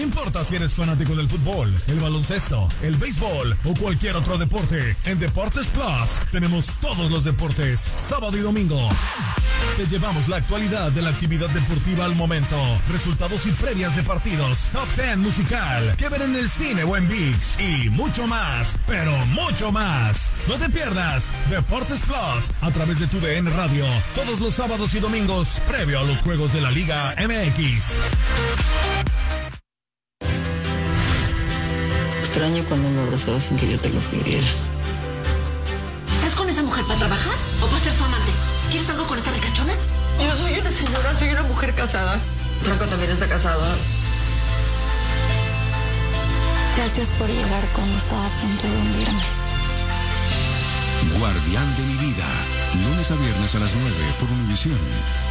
importa si eres fanático del fútbol, el baloncesto, el béisbol o cualquier otro deporte, en Deportes Plus tenemos todos los deportes, sábado y domingo. Te llevamos la actualidad de la actividad deportiva al momento, resultados y previas de partidos, top 10 musical, que ver en el cine o en ViX y mucho más, pero mucho más. No te pierdas Deportes Plus a través de tu DN Radio, todos los sábados y domingos, previo a los juegos de la Liga MX. Extraño cuando me abrazabas sin que yo te lo pidiera. ¿Estás con esa mujer para trabajar o para ser su amante? ¿Quieres algo con esa ricachona? Yo soy una señora, soy una mujer casada. Franco también está casado. Gracias por llegar cuando estaba a punto de hundirme. Guardián de mi vida. Lunes a viernes a las 9 por Univisión.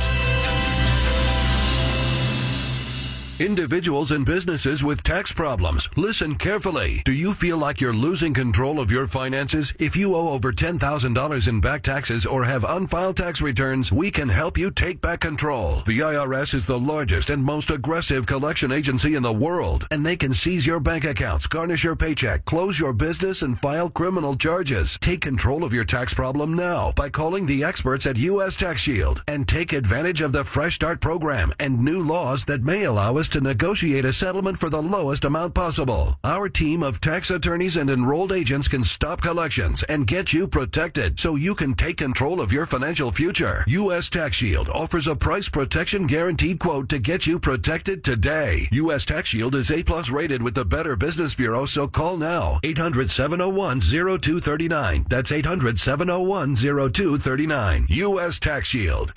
Individuals and businesses with tax problems, listen carefully. Do you feel like you're losing control of your finances? If you owe over $10,000 in back taxes or have unfiled tax returns, we can help you take back control. The IRS is the largest and most aggressive collection agency in the world, and they can seize your bank accounts, garnish your paycheck, close your business, and file criminal charges. Take control of your tax problem now by calling the experts at U.S. Tax Shield and take advantage of the Fresh Start program and new laws that may allow us to negotiate a settlement for the lowest amount possible. Our team of tax attorneys and enrolled agents can stop collections and get you protected so you can take control of your financial future. U.S. Tax Shield offers a price protection guaranteed quote to get you protected today. U.S. Tax Shield is A+ rated with the Better Business Bureau, so call now. 800-701-0239. That's 800-701-0239. U.S. Tax Shield.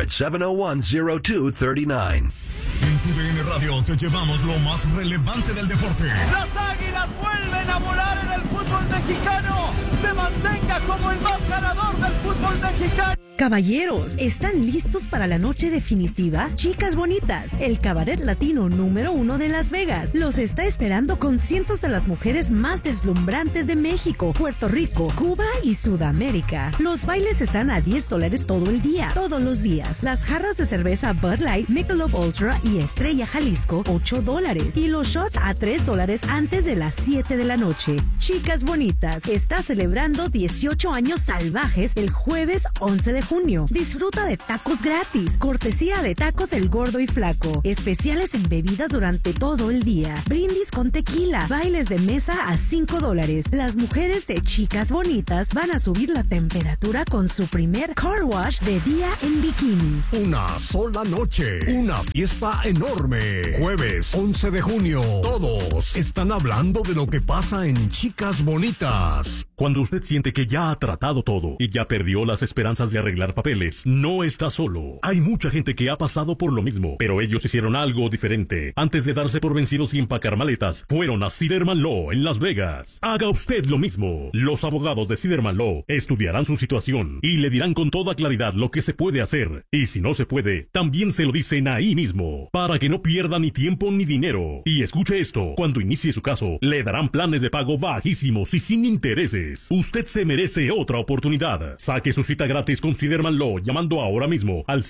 800-701-0239. En tu DN Radio te llevamos lo más relevante del deporte. Las Águilas vuelven a volar en el fútbol mexicano. Se mantenga como el más ganador del fútbol mexicano. Caballeros, ¿están listos para la noche definitiva? Chicas Bonitas, el cabaret latino número 1 de Las Vegas, los está esperando con cientos de las mujeres más deslumbrantes de México, Puerto Rico, Cuba y Sudamérica. Los bailes están a $10 todo el día, todos los días. Las jarras de cerveza Bud Light, Michelob Ultra y Estrella Jalisco, $8. Y los shots a $3 antes de las 7 de la noche. Chicas Bonitas está celebrando 18 años salvajes el jueves 11 de junio. Disfruta de tacos gratis, cortesía de Tacos El Gordo y Flaco, especiales en bebidas durante todo el día, brindis con tequila, bailes de mesa a $5. Las mujeres de Chicas Bonitas van a subir la temperatura con su primer car wash de día en bikini. Una sola noche, una fiesta enorme. Jueves 11 de junio, todos están hablando de lo que pasa en Chicas Bonitas. Cuando usted siente que ya ha tratado todo y ya perdió las esperanzas de arreglar papeles, no está solo. Hay mucha gente que ha pasado por lo mismo, pero ellos hicieron algo diferente. Antes de darse por vencidos y empacar maletas, fueron a Siderman Law en Las Vegas. Haga usted lo mismo. Los abogados de Siderman Law estudiarán su situación y le dirán con toda claridad lo que se puede hacer. Y si no se puede, también se lo dicen ahí mismo, para que no pierda ni tiempo ni dinero. Y escuche esto, cuando inicie su caso, le darán planes de pago bajísimos y sin intereses. Usted se merece otra oportunidad. Saque su cita gratis con Siderman Law llamando ahora mismo al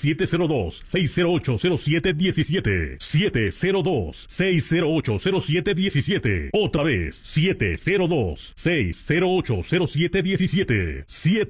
702-608-0717. 702-608-0717. Otra vez, 702-608-0717.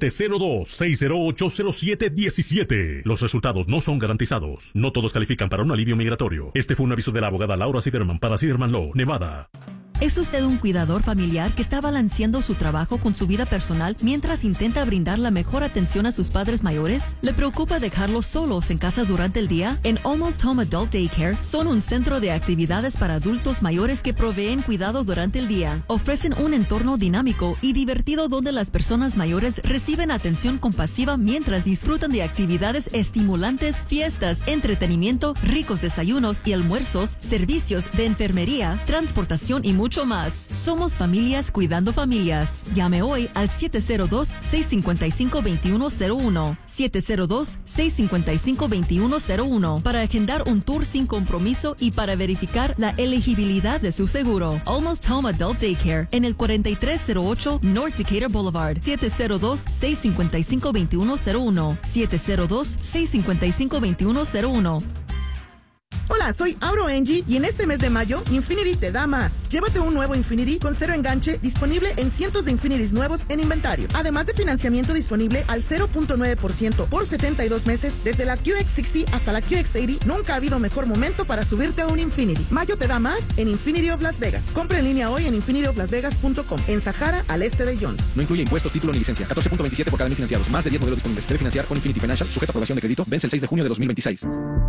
702-608-0717. Los resultados no son garantizados. No todos califican para un alivio migratorio. Este fue un aviso de la abogada Laura Siderman para Siderman Law, Nevada. ¿Es usted un cuidador familiar que está balanceando su trabajo con su vida personal mientras intenta brindar la mejor atención a sus padres mayores? ¿Le preocupa dejarlos solos en casa durante el día? En Almost Home Adult Daycare son un centro de actividades para adultos mayores que proveen cuidado durante el día. Ofrecen un entorno dinámico y divertido donde las personas mayores reciben atención compasiva mientras disfrutan de actividades estimulantes, fiestas, entretenimiento, ricos desayunos y almuerzos, servicios de enfermería, transportación y mucho más. Somos familias cuidando familias. Llame hoy al 702-655-2101. 702-655-2101 para agendar un tour sin compromiso y para verificar la elegibilidad de su seguro. Almost Home Adult Daycare en el 4308 North Decatur Boulevard. 702-655-2101. 702-655-2101. Hola, soy Auro Engie y en este mes de mayo, Infinity te da más. Llévate un nuevo Infinity con cero enganche disponible en cientos de Infinitis nuevos en inventario. Además de financiamiento disponible al 0.9% por 72 meses desde la QX60 hasta la QX80. Nunca ha habido mejor momento para subirte a un Infinity. Mayo te da más en Infinity of Las Vegas. Compra en línea hoy en infinityoflasvegas.com en Sahara, al este de Jones. No incluye impuestos, título ni licencia. 14.27 por cada 1000 financiados. Más de 10 modelos disponibles. Debe financiar con Infinity Financial. Sujeta a aprobación de crédito. Vence el 6 de junio de 2026.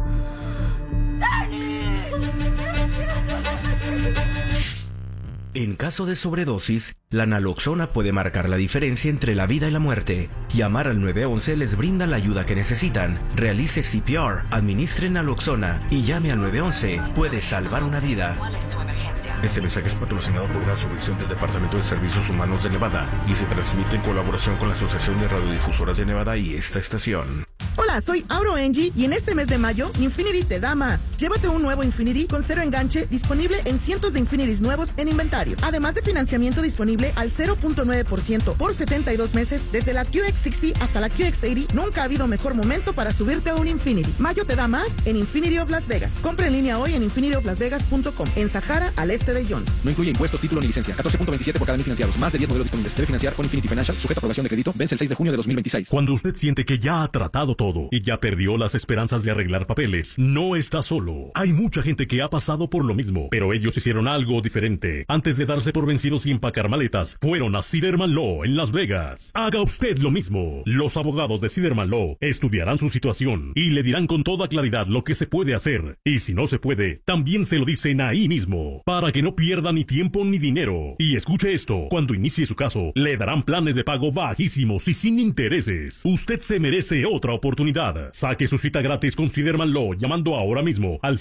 En caso de sobredosis, la naloxona puede marcar la diferencia entre la vida y la muerte. Llamar al 911 les brinda la ayuda que necesitan. Realice CPR, administre naloxona y llame al 911. Puede salvar una vida. Este mensaje es patrocinado por una subvención del Departamento de Servicios Humanos de Nevada y se transmite en colaboración con la Asociación de Radiodifusoras de Nevada y esta estación. Hola, soy Auro Engie y en este mes de mayo, Infinity te da más. Llévate un nuevo Infinity con cero enganche disponible en cientos de Infinitis nuevos en inventario. Además de financiamiento disponible al 0.9% por 72 meses desde la QX60 hasta la QX80. Nunca ha habido mejor momento para subirte a un Infinity. Mayo te da más en Infinity of Las Vegas. Compra en línea hoy en infinityoflasvegas.com en Sahara, al este de Jones. No incluye impuestos, título ni licencia. 14.27 por cada 1000 financiados. Más de 10 modelos disponibles. Debe financiar con Infinity Financial. Sujeta a aprobación de crédito. Vence el 6 de junio de 2026. Cuando usted siente que ya ha tratado todo y ya perdió las esperanzas de arreglar papeles, no está solo. Hay mucha gente que ha pasado por lo mismo, pero ellos hicieron algo diferente. Antes de darse por vencidos y empacar maletas, fueron a Siderman Law en Las Vegas. Haga usted lo mismo. Los abogados de Siderman Law estudiarán su situación y le dirán con toda claridad lo que se puede hacer. Y si no se puede, también se lo dicen ahí mismo, para que no pierda ni tiempo ni dinero. Y escuche esto, cuando inicie su caso, le darán planes de pago bajísimos y sin intereses. Usted se merece otra oportunidad. Saque su cita gratis con Siderman Law llamando ahora mismo al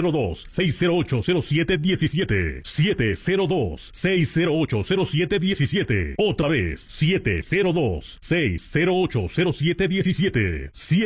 702-608-0717. 702-608-0717. Otra vez, 702-608-0717.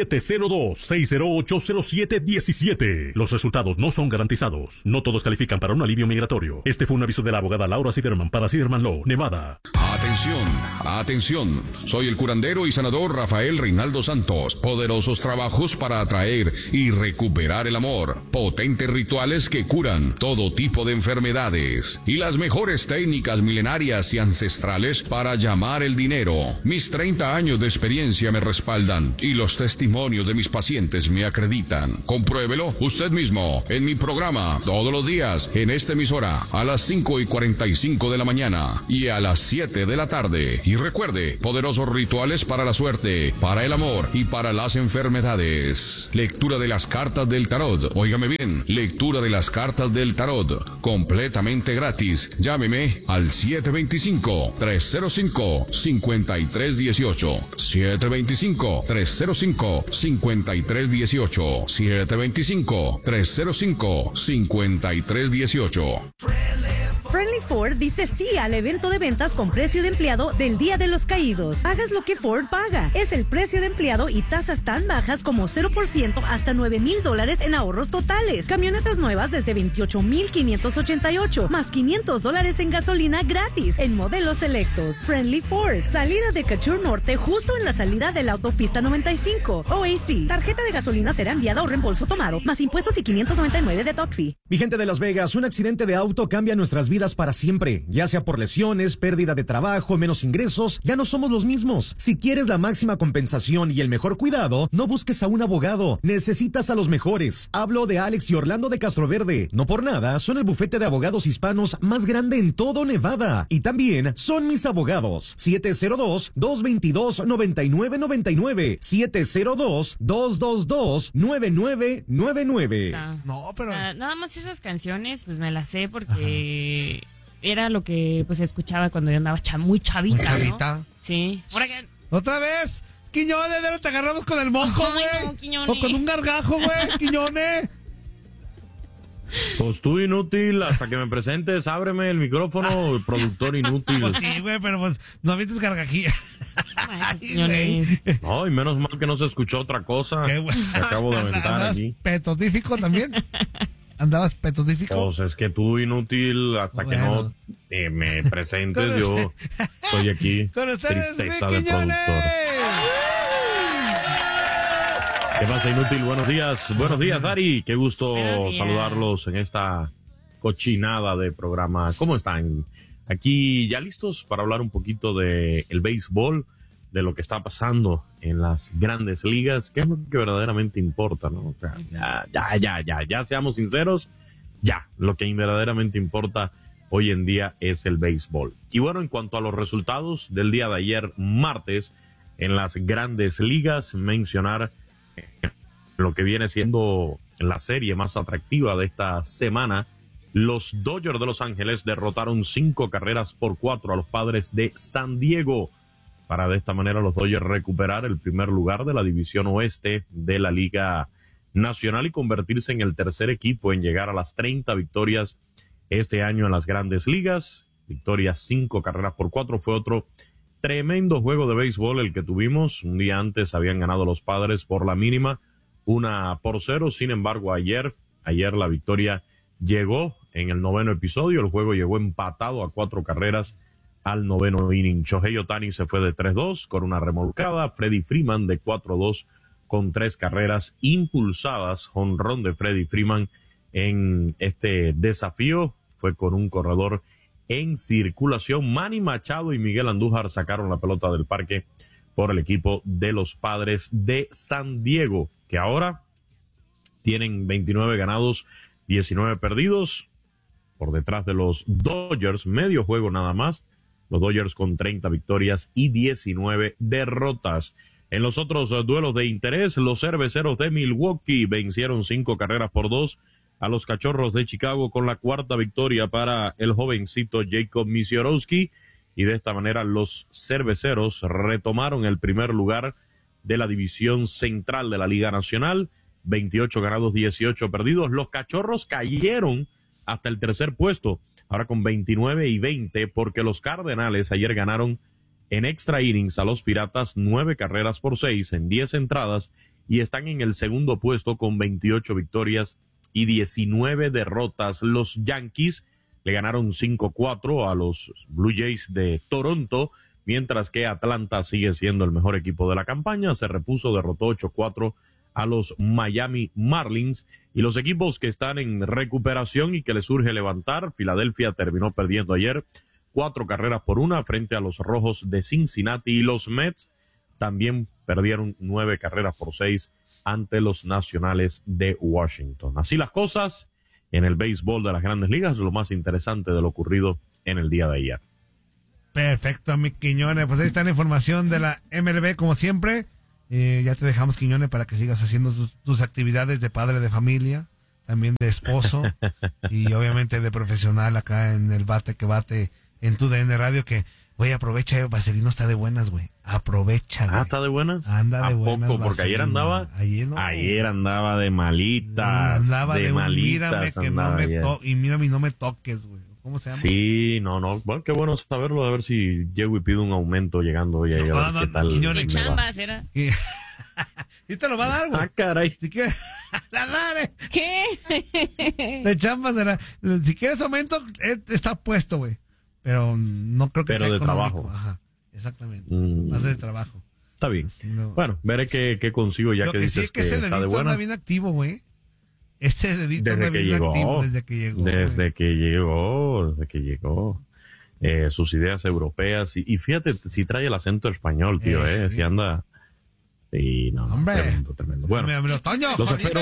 702-608-0717. Los resultados no son garantizados. No todos califican para un alivio migratorio. Este fue un aviso de la abogada Laura Siderman para Siderman Law, Nevada. Atención, atención. Soy el curandero y sanador Rafael Reinaldo Santos. Poderosos trabajos para atraer y recuperar el amor. Potentes rituales que curan todo tipo de enfermedades. Y las mejores técnicas milenarias y ancestrales para llamar el dinero. Mis 30 años de experiencia me respaldan y los testimonios de mis pacientes me acreditan. Compruébelo usted mismo en mi programa todos los días en esta emisora a las 5:45 de la mañana y a las 7 de la tarde. Y recuerde, poderosos rituales para la suerte, para el amor y para las enfermedades. Lectura de las cartas del tarot. Óigame bien, lectura de las cartas del tarot. Completamente gratis. Llámeme al 725-305-5318. 725-305-5318. 725-305-5318. Friendly Ford dice sí al evento de ventas con precio de empleado del Día de los Caídos. Hagas lo que Ford paga. Es el precio de empleado y tasas tan bajas como 0% hasta $9,000 en ahorros totales. Camionetas nuevas desde $28,588, más $500 en gasolina gratis en modelos selectos. Friendly Ford, salida de Couture Norte justo en la salida de la autopista 95. OAC, tarjeta de gasolina será enviada o reembolso tomado, más impuestos y $599 de dock fee. Mi gente de Las Vegas, un accidente de auto cambia nuestras vidas para siempre, ya sea por lesiones, pérdida de trabajo, menos ingresos, ya no somos los mismos. Si quieres la máxima compensación y el mejor cuidado, no busques a un abogado, necesitas a los mejores. Hablo de Alex y Orlando de Castroverde. No por nada, son el bufete de abogados hispanos más grande en todo Nevada. Y también son mis abogados. 702-222-9999. 702-222-9999. No, pero... nada más esas canciones, pues me las sé porque... era lo que pues escuchaba cuando yo andaba muy chavita. ¿Muy chavita? ¿No? Sí. ¿Otra vez? Quiñones, de te agarramos con el mojo, güey. No, o con un gargajo, güey, Quiñones. Pues tú inútil, hasta que me presentes, ábreme el micrófono, el productor inútil. Pues sí, güey, pero pues no avientes gargajilla. No, y menos mal que no se escuchó otra cosa. Que acabo de aventar aquí. ¿Petotífico también? ¿Andabas petotífico? Pues es que tú inútil, hasta que no me presentes, yo estoy aquí. Con ustedes, tristeza del productor. ¿Qué pasa, inútil? Buenos días, Dari. Qué gusto saludarlos en esta cochinada de programa. ¿Cómo están? Aquí ya listos para hablar un poquito de el béisbol, de lo que está pasando en las grandes ligas, que es lo que verdaderamente importa, ¿no? O sea, ya, seamos sinceros, lo que verdaderamente importa hoy en día es el béisbol. Y bueno, en cuanto a los resultados del día de ayer, martes, en las grandes ligas, mencionar lo que viene siendo la serie más atractiva de esta semana. Los Dodgers de Los Ángeles derrotaron 5-4 a los Padres de San Diego, para de esta manera los Dodgers recuperar el primer lugar de la división oeste de la Liga Nacional y convertirse en el tercer equipo en llegar a las 30 victorias este año en las grandes ligas. Victoria 5-4, fue otro tremendo juego de béisbol el que tuvimos. Un día antes habían ganado los Padres por la mínima, 1-0. Sin embargo, ayer la victoria llegó en el noveno episodio. El juego llegó empatado a 4 carreras al noveno inning. Shohei Ohtani se fue de 3-2 con una remolcada. Freddie Freeman de 4-2 con 3 carreras impulsadas. Jonrón de Freddie Freeman en este desafío fue con un corredor en circulación. Manny Machado y Miguel Andújar sacaron la pelota del parque por el equipo de los Padres de San Diego, que ahora tienen 29 ganados, 19 perdidos, por detrás de los Dodgers, medio juego nada más, los Dodgers con 30 victorias y 19 derrotas. En los otros duelos de interés, los Cerveceros de Milwaukee vencieron 5-2 a los Cachorros de Chicago con la 4ª victoria para el jovencito Jacob Misiorowski, y de esta manera los Cerveceros retomaron el primer lugar de la división central de la Liga Nacional, 28 ganados, 18 perdidos. Los Cachorros cayeron hasta el tercer puesto, ahora con 29 y 20, porque los Cardenales ayer ganaron en extra innings a los Piratas 9-6 en 10 entradas y están en el segundo puesto con 28 victorias y 19 derrotas. Los Yankees le ganaron 5-4 a los Blue Jays de Toronto, mientras que Atlanta sigue siendo el mejor equipo de la campaña. Se repuso, derrotó 8-4 a los Miami Marlins. Y los equipos que están en recuperación y que les urge levantar, Filadelfia terminó perdiendo ayer 4-1 frente a los Rojos de Cincinnati, y los Mets también perdieron 9-6 ante los Nacionales de Washington. Así las cosas en el béisbol de las grandes ligas, lo más interesante de lo ocurrido en el día de ayer. Perfecto, mi Quiñones. Pues ahí está la información de la MLB, como siempre. Ya te dejamos, Quiñones, para que sigas haciendo tus actividades de padre de familia, también de esposo y obviamente de profesional acá en el bate que bate en tu DN Radio, que, güey, aprovecha, Vaselino está de buenas, güey. Aprovecha, güey. ¿Está de buenas? Anda de buenas. Poco, porque ayer andaba, ayer andaba de malitas. Andaba de malitas. Mírame que no me mírame y no me toques, güey. ¿Cómo se llama? Sí, no. Bueno, qué bueno saberlo, a ver si llego y pido un aumento llegando hoy ahí. No, qué tal. ¿Qué chambas era? Y te lo va a dar, güey. Ah, caray. Si quieres, la dale. ¿Qué? De chambas era. Si quieres aumento, está puesto, güey. Pero no creo que sea de económico. trabajo. Ajá, exactamente. Más de trabajo. Está bien. No. Bueno, veré qué consigo ya lo que dices sí es que ese está de buena. Anda bien activo, güey. Ese dedito anda bien activo desde que llegó. Desde que llegó. Sus ideas europeas. Y fíjate, si trae el acento español, tío, sí. Si anda. Sí, no, hombre. Tremendo. Bueno, los espero.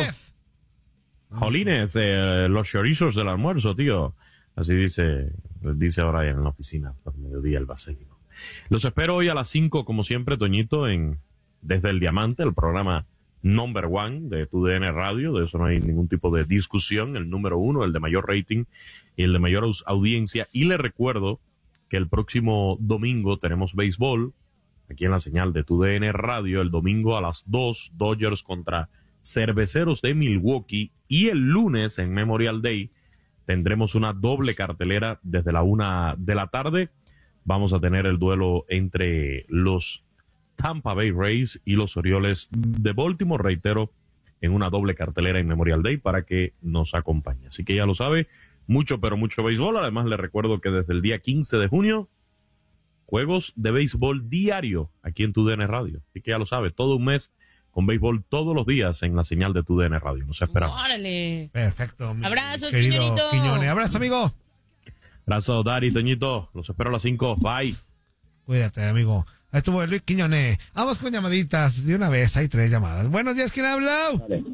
Jolines, los chorizos del almuerzo, tío. Así dice ahora en la oficina, por mediodía el Vaselino. Los espero hoy a las 5, como siempre, Toñito, desde el Diamante, el programa number 1 de tu DN Radio. De eso no hay ningún tipo de discusión. El número 1, el de mayor rating y el de mayor audiencia. Y le recuerdo que el próximo domingo tenemos béisbol aquí en la señal de tu DN Radio. El domingo a las 2, Dodgers contra Cerveceros de Milwaukee. Y el lunes, en Memorial Day, tendremos una doble cartelera desde la 1 de la tarde. Vamos a tener el duelo entre los Tampa Bay Rays y los Orioles de Baltimore, reitero, en una doble cartelera en Memorial Day para que nos acompañe. Así que ya lo sabe, mucho pero mucho béisbol. Además le recuerdo que desde el día 15 de junio, juegos de béisbol diario aquí en tu DN Radio. Así que ya lo sabe, todo un mes con béisbol todos los días en la señal de tu DN Radio. Nos esperamos. ¡Órale! Perfecto. Abrazos, querido Quiñonito. Quiñones. Abrazo, amigo. Abrazo, Dari, Toñito. Los espero a las 5. Bye. Cuídate, amigo. Ahí estuvo Luis Quiñones. Vamos con llamaditas de una vez. Hay 3 llamadas. Buenos días, ¿quién habla? Dale.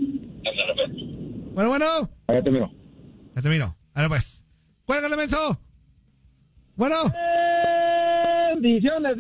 Bueno. Ya te miro. Ya te miro. Ahora pues. ¡Cuélgale, menso! Bueno. Bendiciones.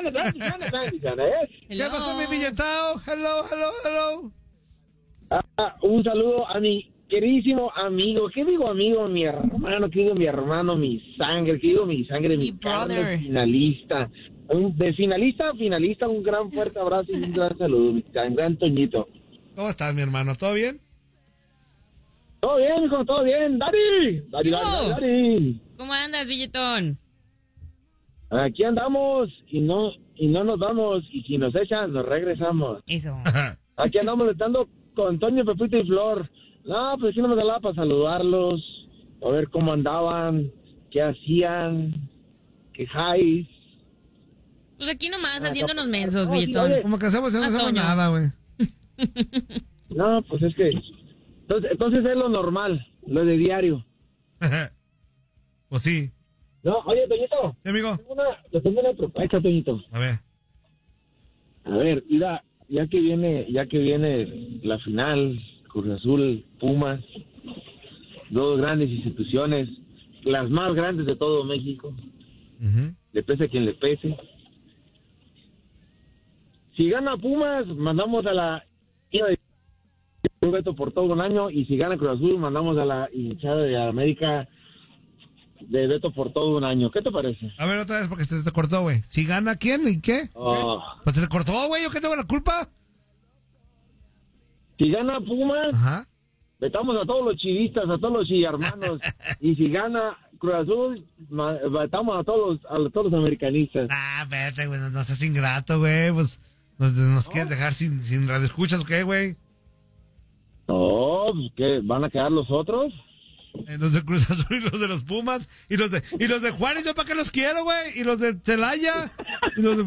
¿Qué pasó, mi billetao? Hello. Un saludo a mi queridísimo amigo. ¿Qué digo amigo? Mi hermano, mi sangre, mi carne, finalista. De finalista a finalista, un gran fuerte abrazo y un gran saludo, mi gran Toñito. ¿Cómo estás, mi hermano? ¿Todo bien? Todo bien, hijo, todo bien. Dari. ¿Cómo andas, billetón? Aquí andamos y no nos vamos, y si nos echan, nos regresamos. Eso. Aquí andamos estando con Toño, Pepito y Flor. No, pues sí, no me hablaba para saludarlos, a ver cómo andaban, qué hacían, qué highs. Pues aquí nomás, haciéndonos mensos, billetón. Oye, como que no hacemos nada, güey. No, pues es que... Entonces es lo normal, lo de diario. Pues sí. No, oye, Toñito. ¿Sí, amigo? Tengo una propuesta, Toñito. A ver, mira, ya que viene la final, Cruz Azul, Pumas, 2 grandes instituciones, las más grandes de todo México, le pese a quien le pese. Si gana Pumas, mandamos a la Beto por todo un año, y si gana Cruz Azul, mandamos a la hinchada de América de Beto por todo un año. ¿Qué te parece? A ver, otra vez, porque se te cortó, güey. ¿Si gana quién y qué? Pues se te cortó, güey. ¿Yo qué tengo la culpa? Si gana Pumas, vetamos a todos los chivistas, a todos los chillarmanos. Y si gana Cruz Azul, vetamos a todos los americanistas. Vete, güey, no seas ingrato, güey. Pues nos quieres dejar sin radioescuchas, ¿o qué, güey? No, pues ¿qué? ¿Van a quedar los otros? Los de Cruz Azul y los de los Pumas y los de Juárez, ¿yo para qué los quiero, güey? Y los de Celaya y los de...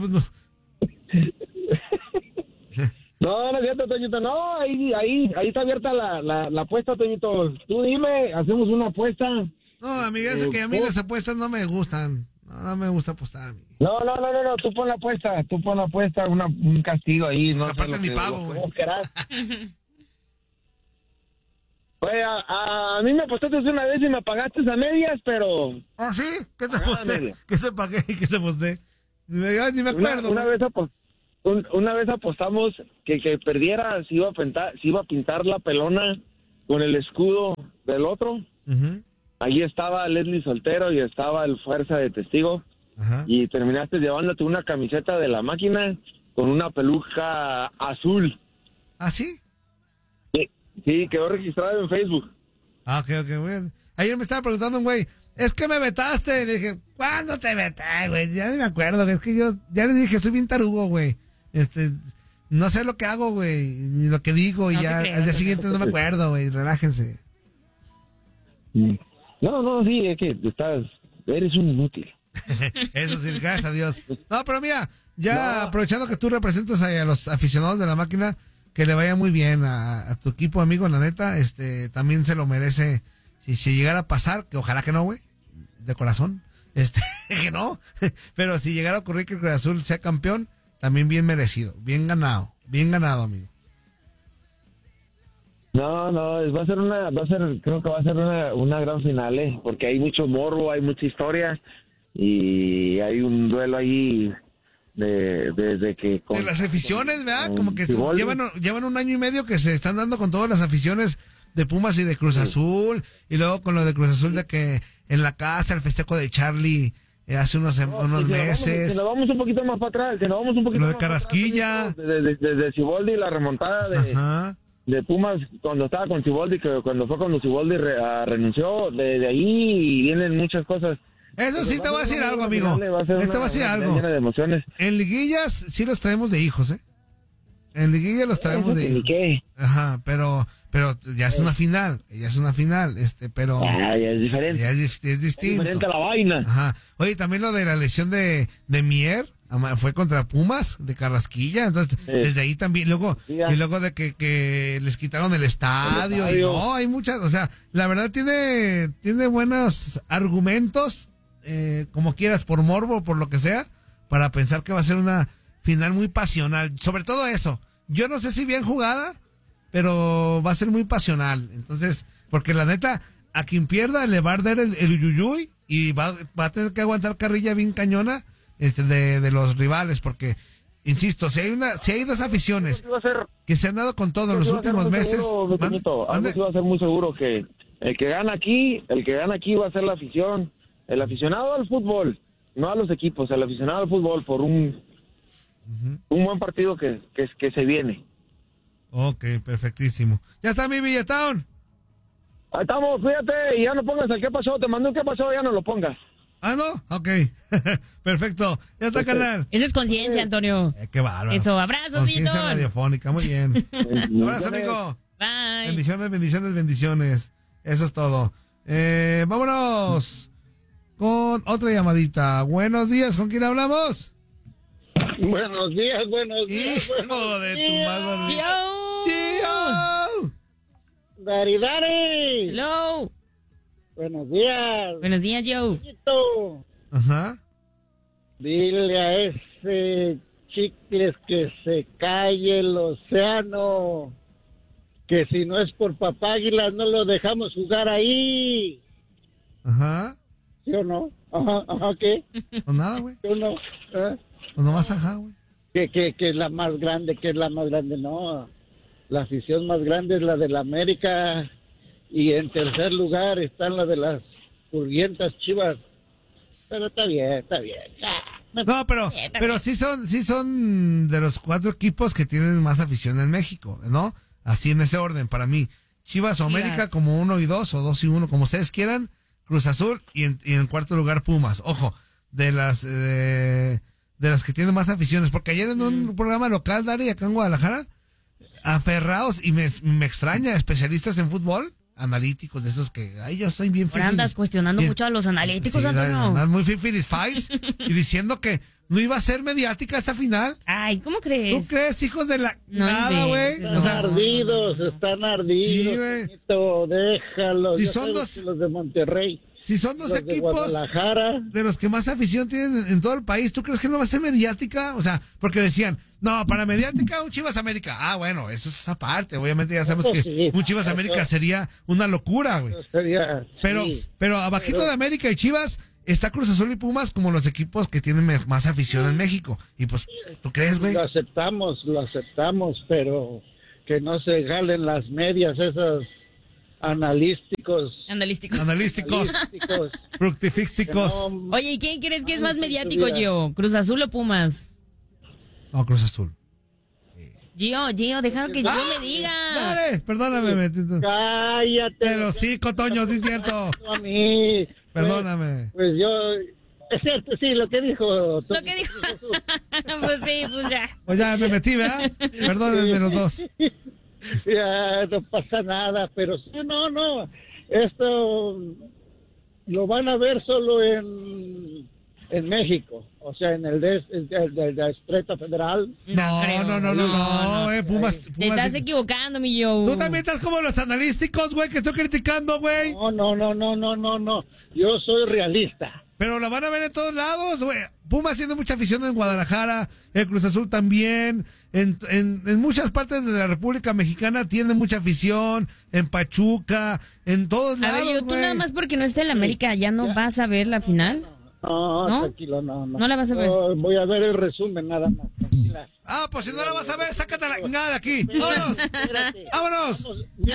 No, es cierto, Toñito. No, ahí está abierta la apuesta, Toñito. Tú dime, hacemos una apuesta. No, amiga, es que a mí las apuestas no me gustan. No me gusta apostar a mí. No, tú pon la apuesta, un castigo ahí. No aparte mi pago, güey. Oye, a mí me apostaste una vez y me pagaste a medias, pero... ¿Ah, sí? ¿Qué te aposté? ¿Qué se pagué y qué se aposté? Ni me acuerdo. Una vez apostamos que perdiera se iba a pintar la pelona con el escudo del otro. Allí estaba Leslie Soltero y estaba el Fuerza de Testigo. Y terminaste llevándote una camiseta de la máquina con una peluca azul. ¿Ah, sí? Sí, quedó registrado en Facebook. Ok, güey. Ayer me estaba preguntando un güey, es que me vetaste. Le dije, ¿cuándo te veté, güey? Ya no me acuerdo, es que yo ya le dije, soy bien tarugo, güey. No sé lo que hago, güey, ni lo que digo, y ya al día siguiente no me acuerdo, güey. Relájense. No, sí, es que eres un inútil. Eso sí, gracias a Dios. No, pero mira, aprovechando que tú representas a los aficionados de la máquina, que le vaya muy bien a tu equipo, amigo, la neta, también se lo merece. Si llegara a pasar, que ojalá que no, güey, de corazón, que no, pero si llegara a ocurrir que el Cruz Azul sea campeón, también bien merecido, bien ganado, amigo. No, creo que va a ser una gran final, porque hay mucho morbo, hay mucha historia, y hay un duelo ahí desde que... de las aficiones, ¿verdad? Como que llevan un año y medio que se están dando con todas las aficiones de Pumas y de Cruz Azul, y luego con lo de Cruz Azul de que en la casa el festejo de Charlie hace unos meses. Si nos vamos un poquito más para atrás, lo de Carrasquilla. Desde Siboldi, la remontada de Pumas cuando estaba con Siboldi, cuando Siboldi renunció, de ahí vienen muchas cosas. Eso sí te voy a decir algo, amigo. Te voy a decir algo. Llena de emociones. En liguillas sí los traemos de hijos, ¿eh? En liguilla los traemos de hijos. ¿Qué? Ajá, pero ya es una final, pero... Ya es diferente. Ya es distinto. Es diferente la vaina. Ajá. Oye, también lo de la lesión de Mier, fue contra Pumas de Carrasquilla, entonces desde ahí también, y luego de que les quitaron el estadio. Y no, hay muchas, o sea, la verdad tiene buenos argumentos, como quieras, por morbo, por lo que sea, para pensar que va a ser una final muy pasional, sobre todo eso. Yo no sé si bien jugada, pero va a ser muy pasional, entonces, porque la neta, a quien pierda le va a arder el yuyuy y va a tener que aguantar carrilla bien cañona de los rivales, porque insisto, si hay dos aficiones que se han dado con todo en los últimos meses, algo sí va a ser muy seguro, que el que gana aquí va a ser la afición, el aficionado al fútbol, no a los equipos, el aficionado al fútbol, por un buen partido que se viene. Ok, perfectísimo. Ya está mi Villatown. Ahí estamos, fíjate, y ya no pongas el qué pasó, te mandé un qué pasó, ya no lo pongas. ¿Ah, no? Ok. Perfecto. Ya está, canal. Eso es conciencia, Antonio. Qué bárbaro. Eso, abrazos, conciencia radiofónica, muy bien. Abrazo, amigo. Bye. Bendiciones. Eso es todo. Vámonos con otra llamadita. Buenos días, ¿con quién hablamos? Buenos días. Hijo de tu madre. ¡Tío! ¡Dari! ¡Hello! Buenos días. Buenos días, Joe. Ajá. Dile a ese Chicles que se calle el océano. Que si no es por Papá Águilas no lo dejamos jugar ahí. Ajá. ¿Sí o no? Ajá, ¿qué? Pues nada, güey. ¿Sí o no? Pues nomás ajá, güey. Que es la más grande, no. La afición más grande es la de la América. Y en tercer lugar están las de las Currientas Chivas. Pero está bien. No, pero sí son de los 4 equipos que tienen más afición en México, ¿no? Así en ese orden, para mí. Chivas o América como 1 y 2, o 2 y 1, como ustedes quieran. Cruz Azul y en cuarto lugar Pumas. Ojo, de las que tienen más aficiones. Porque ayer en un programa local, Dari, acá en Guadalajara, aferrados, y me extraña, especialistas en fútbol, analíticos de esos que, ay, yo soy bien Ahora andas cuestionando mucho a los analíticos, sí, Antonio. Andas muy fifiris y diciendo que no iba a ser mediática esta final. Ay, ¿cómo crees? ¿Tú crees, hijos de la... No, nada, güey? Están ardidos. Sí, güey. Déjalos. Si son los de Monterrey. Si son dos equipos de los que más afición tienen en todo el país, ¿tú crees que no va a ser mediática? O sea, porque decían, no, para mediática un Chivas América. Ah, bueno, eso es aparte. Obviamente ya sabemos que un Chivas América sería una locura, güey. Pero abajito de América y Chivas está Cruz Azul y Pumas como los equipos que tienen más afición en México. Y pues, ¿tú crees, güey? Lo aceptamos, pero que no se jalen las medias esas... Analísticos. Fructifísticos. Oye, ¿y quién crees que es más mediático, Gio? ¿Cruz Azul o Pumas? No, Cruz Azul. Gio, déjalo que Gio me diga. Dale, perdóname. Cállate. Pero sí, Cotoño, sí es cierto. A mí. Perdóname. Pues yo... Es cierto, sí, lo que dijo. Pues sí, pues ya. Pues ya me metí, ¿verdad? Perdónenme los dos. Ya, no pasa nada, pero sí, no, esto lo van a ver solo en México, o sea, en el Distrito Federal. No, Pumas. Te estás equivocando, mi Joe. Tú también estás como los analísticos, güey, que estoy criticando, güey. No, yo soy realista. Pero la van a ver en todos lados, güey. Pumas tiene mucha afición en Guadalajara, el Cruz Azul también, en muchas partes de la República Mexicana tiene mucha afición, en Pachuca, en todos lados. A ver, tú nada más porque no está en la América, ¿ya no vas a ver la final? No, tranquilo, no. ¿No la vas a ver? Voy a ver el resumen nada más, tranquila. Ah, pues si no la vas a ver, sácate la nada de aquí. ¡Vámonos! ¡Vámonos!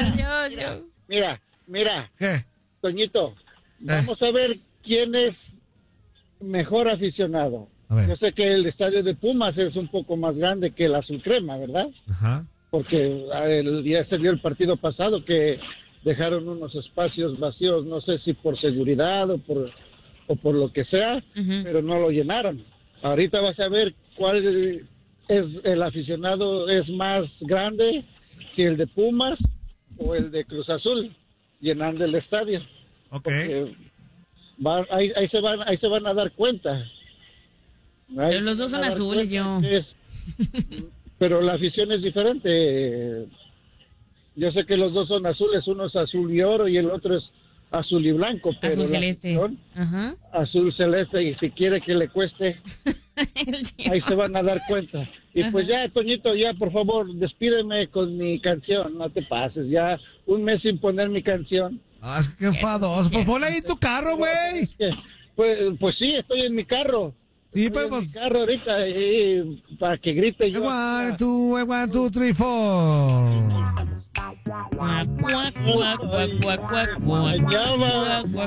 Mira. ¿Qué? Toñito, vamos a ver quién es mejor aficionado. Yo sé que el estadio de Pumas es un poco más grande que el Azul Crema, ¿verdad? Ajá. Porque ya se vio el partido pasado que dejaron unos espacios vacíos, no sé si por seguridad o por lo que sea, pero no lo llenaron. Ahorita vas a ver cuál es el aficionado es más grande, si el de Pumas o el de Cruz Azul, llenando el estadio. Okay. Ahí se van a dar cuenta. Pero los dos son azules, yo. Pero la afición es diferente. Yo sé que los dos son azules, uno es azul y oro y el otro es azul y blanco. Pero azul celeste. Ajá. Azul celeste, y si quiere que le cueste, ahí se van a dar cuenta. Y pues ya, Toñito, ya por favor, despídeme con mi canción, no te pases, ya un mes sin poner mi canción. Ah, es que enfadoso. Pues ponle ahí tu carro, güey. Pues sí, estoy en mi carro. Sí, estoy en mi carro ahorita para que grite yo. 1, 2, 3, 4.